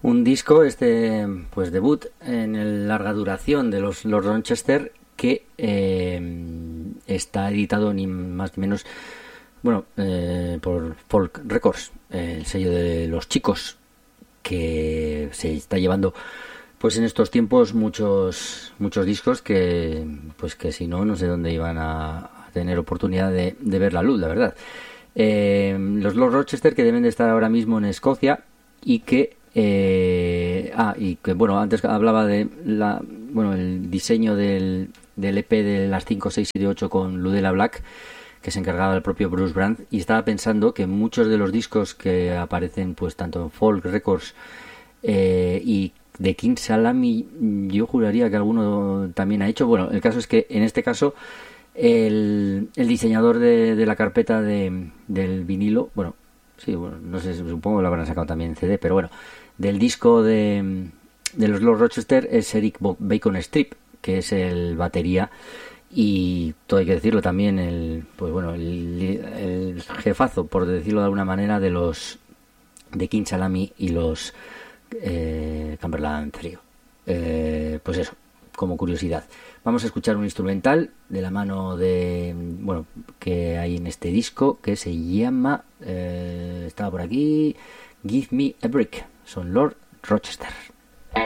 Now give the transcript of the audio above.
Un disco, pues debut en el larga duración de los Lord Rochester, que está editado ni más ni menos, por Folk Records, el sello de los chicos, que se está llevando pues en estos tiempos muchos discos que si no sé dónde iban a tener oportunidad de ver la luz, la verdad. Los Lord Rochester, que deben de estar ahora mismo en Escocia, y que antes hablaba de el diseño del EP de las 5, 6 y 8 con Ludella Black, que se encargaba el propio Bruce Brand, y estaba pensando que muchos de los discos que aparecen pues tanto en Folk Records y de King Salami, yo juraría que alguno también ha hecho. Bueno, el caso es que en este caso el diseñador de la carpeta del vinilo, no sé, supongo que lo habrán sacado también en CD, pero bueno, del disco de los Lord Rochester es Eric Bacon Strip, que es el batería, y todo hay que decirlo también, el jefazo, por decirlo de alguna manera, de King Salami y los Cumberland Trio. Pues eso, como curiosidad. Vamos a escuchar un instrumental de la mano que hay en este disco, que se llama, estaba por aquí, Give Me a Brick. Son Lord Rochester.